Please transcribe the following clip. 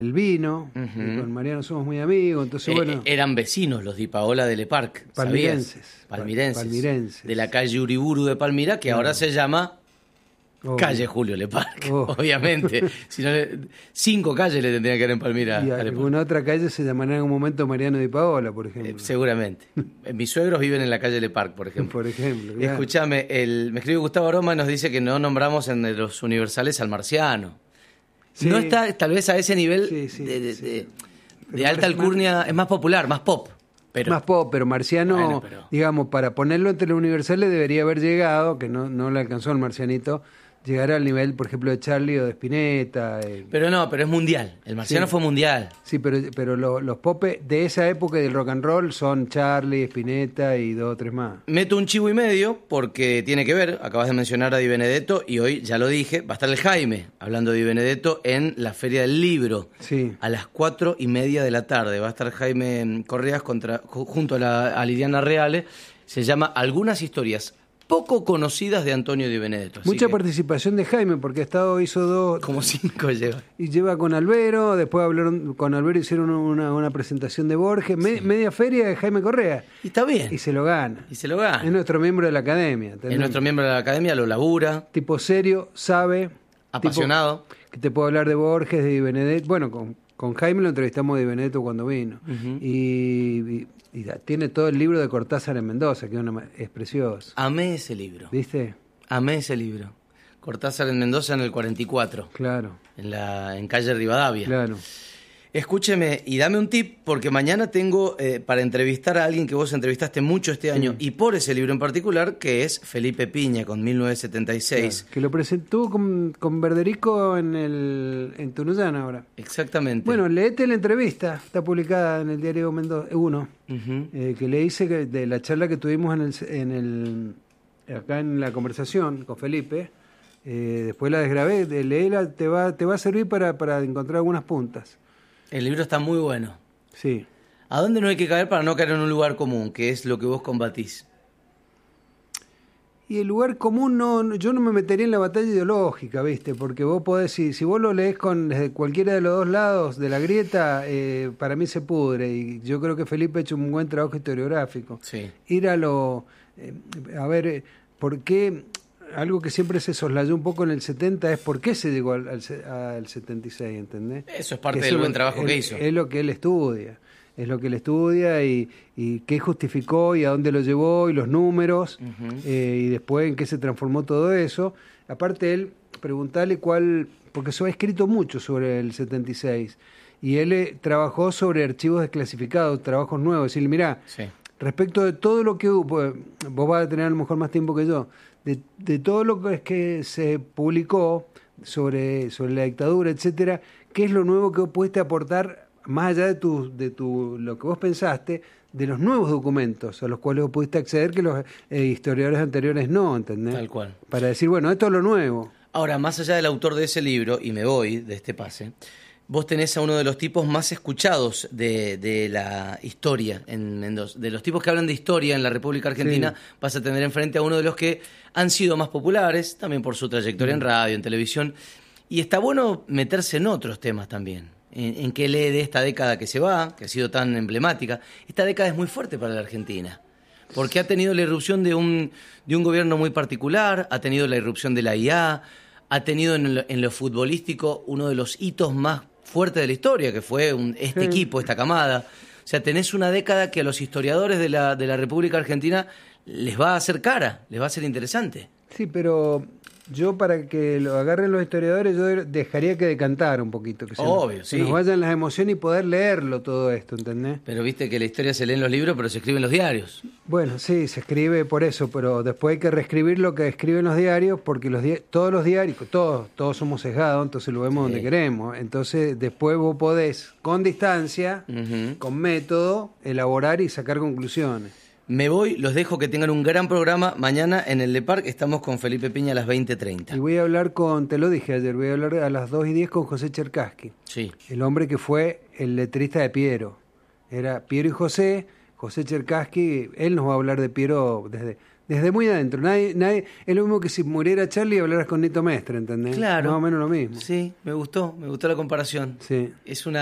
el vino, y con Mariano somos muy amigos, entonces bueno... Eran vecinos los Di Paola de Le Parc, ¿sabías? Palmirenses. De la calle Uriburu de Palmira, que ahora se llama calle Julio Le Parc, obviamente. Si no, 5 calles le tendrían que dar en Palmira. Y alguna otra calle se llamará en algún momento Mariano Di Paola, por ejemplo. Seguramente. Mis suegros viven en la calle Le Parc, por ejemplo. Por ejemplo, claro. Escúchame, me escribe Gustavo Aroma y nos dice que no nombramos en los universales al Marciano. Sí. No está tal vez a ese nivel de alta alcurnia, es más popular, más pop. Más pop, pero Marciano, digamos, para ponerlo entre los universales debería haber llegado, que no le alcanzó el Marcianito, llegar al nivel, por ejemplo, de Charlie o de Spinetta. Pero es mundial. El Marciano fue mundial. Sí, pero los popes de esa época del rock and roll son Charlie, Spinetta y 2 o 3 más. Meto un chivo y medio porque tiene que ver, acabas de mencionar a Di Benedetto y hoy, ya lo dije, va a estar el Jaime hablando de Di Benedetto en la Feria del Libro. Sí. A las 4:30 de la tarde. Va a estar Jaime Correas junto a Liliana Reale. Se llama Algunas historias poco conocidas de Antonio Di Benedetto. Mucha participación de Jaime, porque hizo 2... Como 5 lleva. Y lleva con Albero, después hablaron con Albero, hicieron una presentación de Borges, media feria de Jaime Correa. Y está bien. Y se lo gana. Es nuestro miembro de la academia. ¿Entendés? Es nuestro miembro de la academia, lo labura. Tipo serio, sabe. Apasionado. Que te puedo hablar de Borges, de Di Benedetto. Bueno, con Jaime lo entrevistamos de Di Benedetto cuando vino. Uh-huh. Y tiene todo el libro de Cortázar en Mendoza, que es precioso. Amé ese libro. ¿Viste? Amé ese libro. Cortázar en Mendoza en el 44. Claro. En calle Rivadavia. Claro. Escúcheme y dame un tip, porque mañana tengo para entrevistar a alguien que vos entrevistaste mucho este año, y por ese libro en particular, que es Felipe Piña, con 1976. Claro, que lo presentó con Verderico en Tunuyán ahora. Exactamente. Bueno, léete la entrevista, está publicada en el diario Mendoza 1, que le hice de la charla que tuvimos acá en la conversación con Felipe. Después la desgrabé, léela, te va a servir para encontrar algunas puntas. El libro está muy bueno. Sí. ¿A dónde no hay que caer para no caer en un lugar común, que es lo que vos combatís? Y el lugar común, yo no me metería en la batalla ideológica, ¿viste? Porque vos podés, si vos lo lees desde cualquiera de los dos lados de la grieta, para mí se pudre. Y yo creo que Felipe ha hecho un buen trabajo historiográfico. Sí. Ir a a ver, ¿por qué? Algo que siempre se soslayó un poco en el 70 es por qué se llegó al 76, ¿entendés? Eso es parte del buen trabajo que hizo. Es lo que él estudia. Es lo que él estudia y qué justificó y a dónde lo llevó y los números, y después en qué se transformó todo eso. Aparte él, preguntarle porque eso ha escrito mucho sobre el 76 y él trabajó sobre archivos desclasificados, trabajos nuevos. Decirle, mirá, respecto de todo lo que hubo, vos vas a tener a lo mejor más tiempo que yo, de todo lo que se publicó sobre la dictadura, etcétera, ¿qué es lo nuevo que vos pudiste aportar más allá de lo que vos pensaste, de los nuevos documentos a los cuales vos pudiste acceder que los historiadores anteriores no, ¿entendés? Tal cual. Para decir, bueno, esto es lo nuevo. Ahora, más allá del autor de ese libro, y me voy de este pase, vos tenés a uno de los tipos más escuchados de la historia en Mendoza. De los tipos que hablan de historia en la República Argentina, vas a tener enfrente a uno de los que han sido más populares, también por su trayectoria en radio, en televisión. Y está bueno meterse en otros temas también. En qué lee de esta década que se va, que ha sido tan emblemática. Esta década es muy fuerte para la Argentina, porque ha tenido la irrupción de un gobierno muy particular, ha tenido la irrupción de la IA, ha tenido en lo futbolístico uno de los hitos más fuertes de la historia, que fue equipo, esta camada. O sea, tenés una década que a los historiadores de la República Argentina les va a hacer cara, les va a ser interesante. Sí, pero yo para que lo agarren los historiadores, yo dejaría que decantara un poquito. Que nos vayan las emociones y poder leerlo todo esto, ¿entendés? Pero viste que la historia se lee en los libros, pero se escribe en los diarios. Bueno, sí, se escribe por eso, pero después hay que reescribir lo que escriben los diarios, porque todos los diarios, todos somos sesgados, entonces lo vemos donde queremos. Entonces después vos podés, con distancia, con método, elaborar y sacar conclusiones. Me voy, los dejo, que tengan un gran programa. Mañana en el Le Parc estamos con Felipe Piña a las 20:30. Y voy a hablar te lo dije ayer, voy a hablar a las 2:10 con José Cherkassky. Sí. El hombre que fue el letrista de Piero. Era Piero y José José Cherkassky, él nos va a hablar de Piero desde muy adentro. Nadie, es lo mismo que si muriera Charlie y hablaras con Nito Mestre, ¿entendés? Claro. Más o menos lo mismo. Sí, me gustó la comparación. Sí. Es una